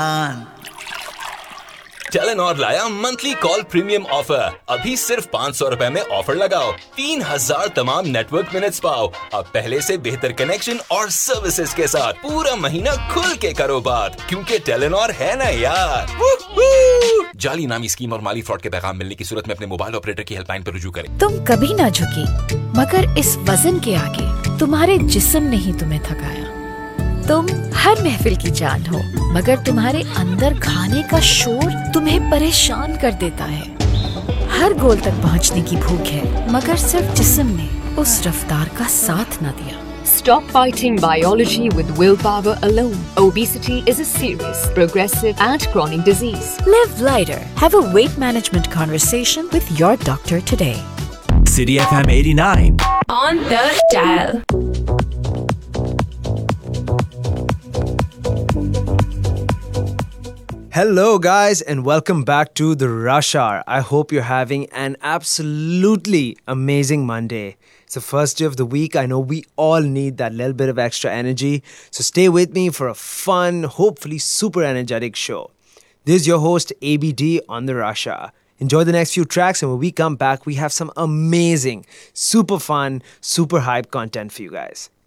Telenor लाया monthly call premium offer. अभी सिर्फ 500 रुपए में ऑफर लगाओ, 3000 तमाम नेटवर्क मिनट्स पाओ। अब पहले से बेहतर कनेक्शन और सर्विसेज के साथ पूरा महीना खुल के करो बात, क्योंकि टेलेनॉर है ना यार। जाली नामी स्कीम और माली फ्रॉड के पैगाम मिलने की सूरत में अपने मोबाइल ऑपरेटर की हेल्पलाइन पर रुजू करें। तुम कभी ना झुकी, मगर इस वजन के आगे तुम्हारे जिस्म ने ही तुम्हें थकाया। तुम हर महफिल की जान हो, मगर तुम्हारे अंदर खाने का शोर तुम्हें परेशान कर देता है। हर गोल तक पहुंचने की भूख है, मगर सिर्फ जिस्म ने उस रफ्तार का साथ न दिया। Stop fighting biology with willpower alone. Obesity is a serious, progressive and chronic disease. Live lighter. Have a weight management conversation with your doctor today. City FM 89. On the dial. Hello guys and welcome back to the Rush Hour. I hope you're having an absolutely amazing Monday. It's the first day of the week. I know we all need that little bit of extra energy. So stay with me for a fun, hopefully super energetic show. This is your host ABD on the Rush Hour. Enjoy the next few tracks, and when we come back, we have some amazing, super fun, super hype content for you guys.